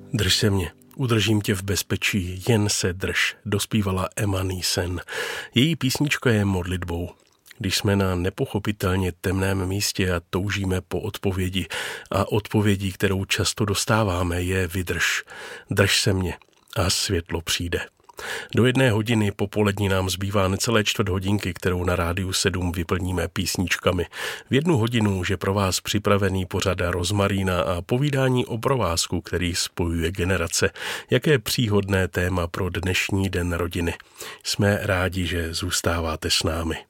Drž se mě, udržím tě v bezpečí, jen se drž, dospívala Emma Neeson. Její písnička je modlitbou. Když jsme na nepochopitelně temném místě a toužíme po odpovědi a odpovědí, kterou často dostáváme, je vydrž. Drž se mě a světlo přijde. Do 1 hodiny popolední nám zbývá necelé 4 hodinky, kterou na Rádiu 7 vyplníme písničkami. V 1 hodinu je pro vás připravený pořad Rozmarína a povídání o provázku, který spojuje generace. Jaké příhodné téma pro dnešní den rodiny. Jsme rádi, že zůstáváte s námi.